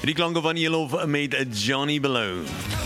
Die klanke van Elof met Johnny Below.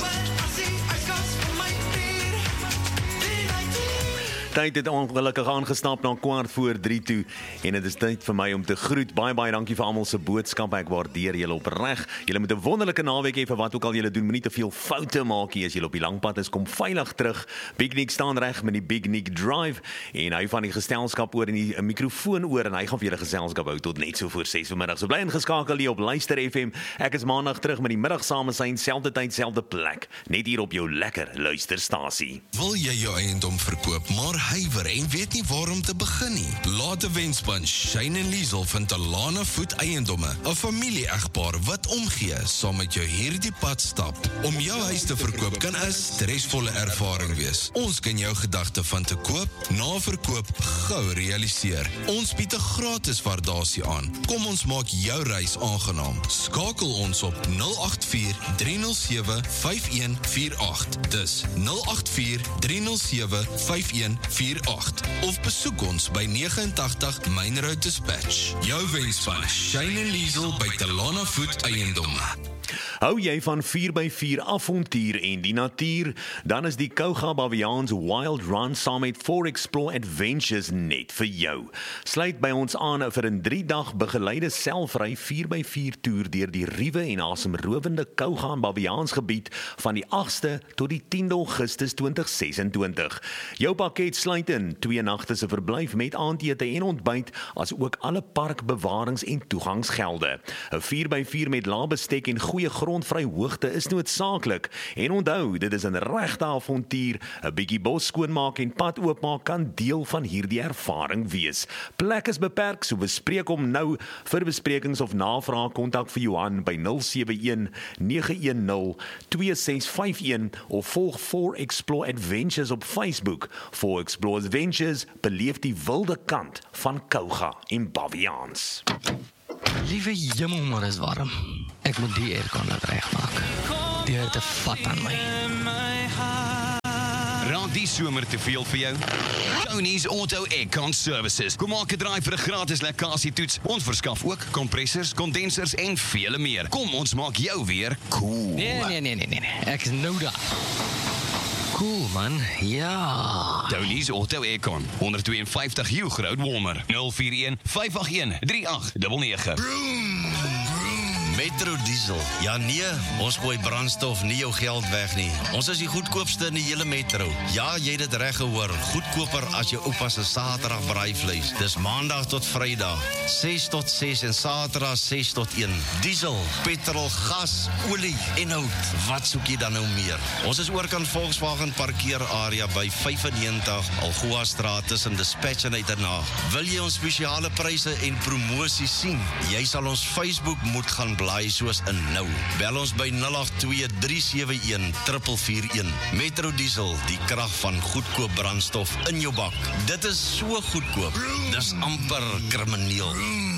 Tyd het ongelukkig aangestap na 2:15 toe en dit is tyd vir my om te groet. Baie dankie vir almal se boodskappe. Ek waardeer julle opreg. Julle moet 'n wonderlike naweek hê vir wat ook al julle doen. Moenie te veel foute maak nie as julle op die lang pad is. Kom veilig terug. Big Nick staan reg met die Big Nick Drive en hy van die geselskap oor en die mikrofoon oor en hy gaan vir julle geselskap hou tot net so voor 6 vanmiddag. So bly ingeskakel hier op Luister FM. Ek is maandag terug met die middagsamesyn, selfde tyd, selfde plek. Net hier op jou lekker luisterstasie. Wil jy jou eiendom verkoop, maar huiwer en weet nie waar om te begin nie? Laat 'n wenspan Shane en Liesel van Talana Voet Eiendomme, 'n familie-egpaar wat omgee, saam met jou hierdie pad stap. Om jou huis te verkoop kan 'n stresvolle ervaring wees. Ons kan jou gedagte van te koop, na verkoop gou realiseer. Ons bied 'n gratis waardasie aan. Kom ons maak jou reis aangenaam. Skakel ons op 084-307-5148. Dis 084-307-5148. Of besoek ons by 89 Main Road Dispatch. Jou wenspan Shane en Liesel by Talana Voet Eiendomme. Hou jy van 4x4 avontuur en die natuur, dan is die Kouga Baviaans Wild Run saam met 4Explore Adventures net vir jou. Sluit by ons aan vir 'n 3-dag begeleide selfry 4x4 toer deur die ruwe en asemrowende Kouga Baviaans gebied van die 8ste tot die 10de Augustus 2026. Jou pakket sluit in 2 nagte se verblyf met aandete en ontbyt, as ook alle parkbewarings en toegangsgelde. 'n 4x4 met lae bestek en goeie grondvry hoogte is noodsaaklik. En onthou, dit is 'n regte avontuur. 'n bietjie bos skoonmaak en pad oopmaak kan deel van hierdie ervaring wees. Plek is beperk, so bespreek hom nou. Vir besprekings of navraag kontak vir Johan by 071-910-2651 of volg 4Explore Adventures op Facebook. 4Explore Adventures beleef die wilde kant van Kouga en Baviaans. Liewe jemmel, maar is warm. Ek moet die aircon laat regmaak. Die het 'n vat aan my. Raak die somer te veel vir jou? Tony's Auto Aircon Services. Kom maak 'n draai vir 'n gratis lekkasietoets. Ons verskaf ook kompressors, kondensers en vele meer. Kom, ons maak jou weer cool. Nee. Ek is nou daar. Cool man, ja. Tony's Auto Aircon, 152 Hugh Road, Walmer, 041-581-3899. Metro Diesel. Ja nee, ons gooi brandstof nie jou geld weg nie. Ons is die goedkoopste in die hele metro. Ja, jy het dit reg gehoor. Goedkoper as jou oupa se Saterdag braaivleis. Dis Maandag tot Vrydag, 6 tot 6 en Saterdag 6 tot 1. Diesel, petrol, gas, olie en hout. Wat soek jy dan nou meer? Ons is oorkant Volkswagen parkeerarea by 95 Algoa Straat tussen Dispatch en Uiternaag. Wil jy ons spesiale pryse en promosies sien? Jy sal ons Facebook moet gaan blaai soos in nou. Bel ons by 082-371-441. Metro Diesel, die krag van goedkoop brandstof in jou bak. Dit is so goedkoop. Dis amper krimineel.